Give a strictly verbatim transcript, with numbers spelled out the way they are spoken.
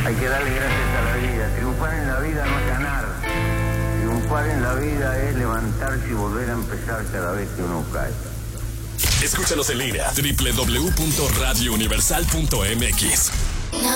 Hay que darle gracias a la vida. Triunfar en la vida no es ganar. Triunfar en la vida es levantarse y volver a empezar cada vez que uno cae. Escúchanos en línea doble u doble u doble u punto radio universal punto m x.